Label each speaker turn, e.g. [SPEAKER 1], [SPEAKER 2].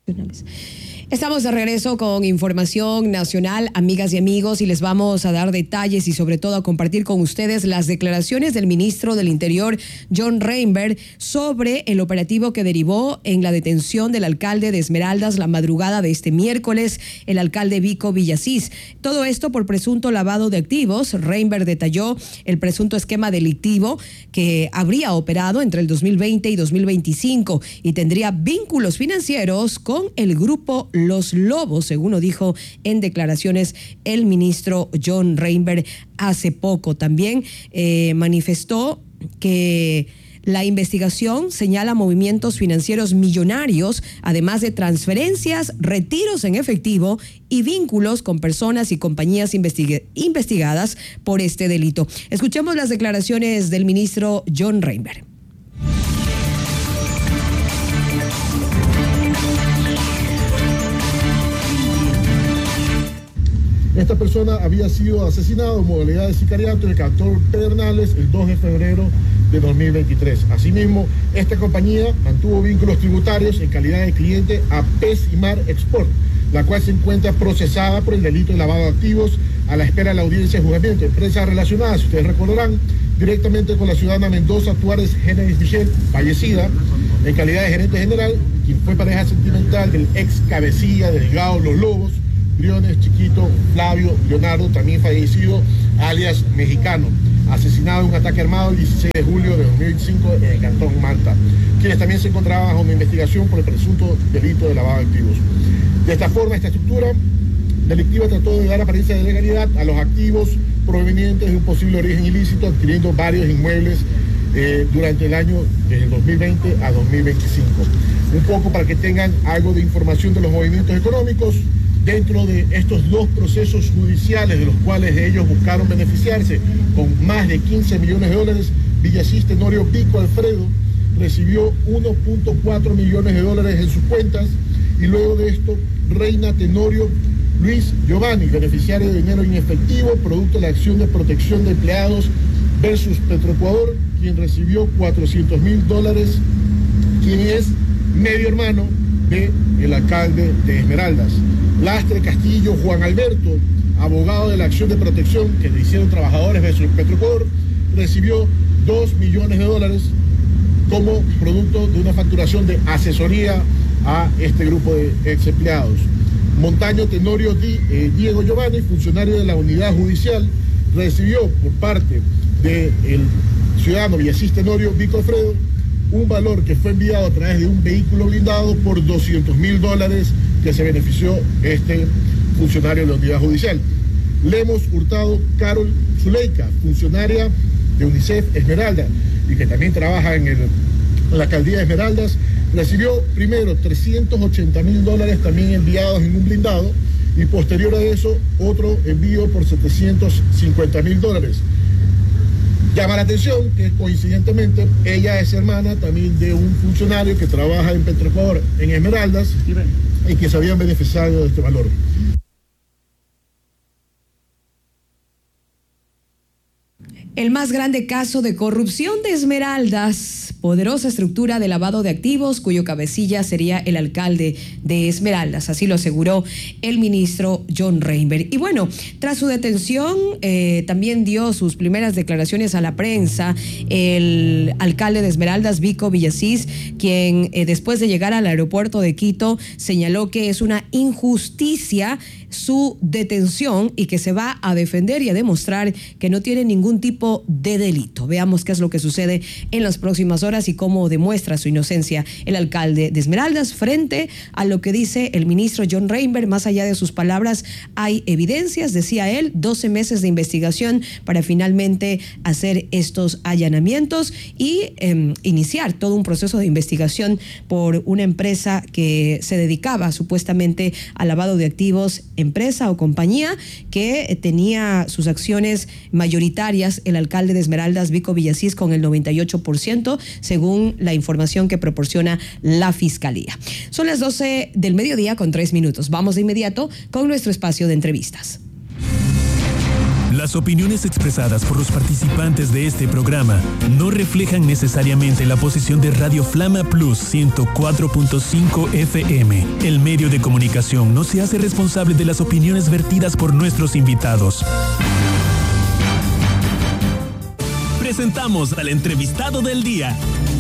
[SPEAKER 1] Estamos de regreso con información nacional, amigas y amigos, y les vamos a dar detalles y sobre todo a compartir con ustedes las declaraciones del ministro del Interior, John Reinberg, sobre el operativo que derivó en la detención del alcalde de Esmeraldas la madrugada de este miércoles, el alcalde Vico Villasís. Todo esto por presunto lavado de activos. Reinberg detalló el presunto esquema delictivo que habría operado entre el 2020 y 2025 y tendría vínculos financieros con el grupo Los Lobos, según lo dijo en declaraciones el ministro John Reinberg hace poco. También manifestó que la investigación señala movimientos financieros millonarios, además de transferencias, retiros en efectivo y vínculos con personas y compañías investigadas por este delito. Escuchemos las declaraciones del ministro John Reinberg.
[SPEAKER 2] Esta persona había sido asesinado en modalidad de sicariato en el cantón Pedernales el 2 de febrero de 2023. Asimismo, esta compañía mantuvo vínculos tributarios en calidad de cliente a Pesimar Export, la cual se encuentra procesada por el delito de lavado de activos a la espera de la audiencia de juzgamiento. Empresas relacionadas, ustedes recordarán, directamente con la ciudadana Mendoza Tuárez Génesis Michel, fallecida en calidad de gerente general, quien fue pareja sentimental del ex cabecilla de Delgado Los Lobos, Briones Chiquito Flavio Leonardo, también fallecido, alias Mexicano, asesinado en un ataque armado el 16 de julio de 2025 en el cantón Manta, quienes también se encontraban bajo una investigación por el presunto delito de lavado de activos. De esta forma, esta estructura delictiva trató de dar apariencia de legalidad a los activos provenientes de un posible origen ilícito, adquiriendo varios inmuebles durante el año desde el 2020 a 2025. Un poco para que tengan algo de información de los movimientos económicos. Dentro de estos dos procesos judiciales de los cuales ellos buscaron beneficiarse con más de 15 millones de dólares, Villasís Tenorio Vico Alfredo recibió 1.4 millones de dólares en sus cuentas y luego de esto Reina Tenorio Luis Giovanni, beneficiario de dinero en efectivo, producto de la acción de protección de empleados versus Petroecuador, quien recibió $400,000, quien es medio hermano del alcalde de Esmeraldas. Lastre Castillo Juan Alberto, abogado de la acción de protección que le hicieron trabajadores versus Petroecuador, recibió $2 millones como producto de una facturación de asesoría a este grupo de ex empleados. Montaño Tenorio Diego Giovanni, funcionario de la unidad judicial, recibió por parte del ciudadano Villasís Tenorio Vico Alfredo un valor que fue enviado a través de un vehículo blindado por $200,000 que se benefició este funcionario de la unidad judicial. Lemos Hurtado Carol Zuleika, funcionaria de UNICEF Esmeralda y que también trabaja en la alcaldía de Esmeraldas, recibió primero $380,000 también enviados en un blindado y posterior a eso otro envío por $750,000. Llama la atención que coincidentemente ella es hermana también de un funcionario que trabaja en Petroecuador en Esmeraldas y que se habían beneficiado de este valor.
[SPEAKER 1] El más grande caso de corrupción de Esmeraldas, poderosa estructura de lavado de activos cuyo cabecilla sería el alcalde de Esmeraldas, así lo aseguró el ministro John Reinberg. Y bueno, tras su detención también dio sus primeras declaraciones a la prensa el alcalde de Esmeraldas, Vico Villasís, quien después de llegar al aeropuerto de Quito señaló que es una injusticia su detención y que se va a defender y a demostrar que no tiene ningún tipo de delito. Veamos qué es lo que sucede en las próximas horas y cómo demuestra su inocencia el alcalde de Esmeraldas frente a lo que dice el ministro John Reinberg. Más allá de sus palabras, hay evidencias, decía él, 12 meses de investigación para finalmente hacer estos allanamientos y iniciar todo un proceso de investigación por una empresa que se dedicaba supuestamente al lavado de activos, empresa o compañía que tenía sus acciones mayoritarias el alcalde de Esmeraldas, Vico Villasís, con el 98%, según la información que proporciona la Fiscalía. Son las 12 del mediodía con 3 minutos. Vamos de inmediato con nuestro espacio de entrevistas.
[SPEAKER 3] Las opiniones expresadas por los participantes de este programa no reflejan necesariamente la posición de Radio Flama Plus 104.5 FM. El medio de comunicación no se hace responsable de las opiniones vertidas por nuestros invitados. Presentamos al entrevistado del día.